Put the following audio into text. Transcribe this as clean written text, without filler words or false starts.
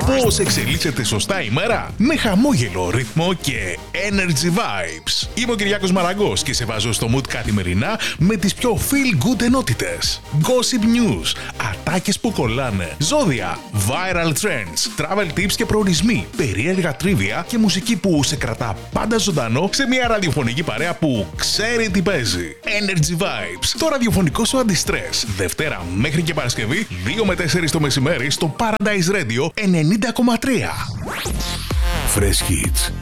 Πώς εξελίσσεται σωστά η μέρα? Με χαμόγελο, ρυθμό και energy vibes. Είμαι ο Κυριάκος Μαραγκός και σε βάζω στο mood καθημερινά με τις πιο feel good ενότητες. Gossip news, ατάκες που κολλάνε, ζώδια, viral trends, travel tips και προορισμοί, περίεργα τρίβια και μουσική που σε κρατά πάντα ζωντανό σε μια ραδιοφωνική παρέα που ξέρει τι παίζει. Energy vibes, το ραδιοφωνικό σου αντιστρες. Δευτέρα μέχρι και Παρασκευή, 2 με 4 το μεσημέρι στο Paradise Radio 90,3. Fresh Hits.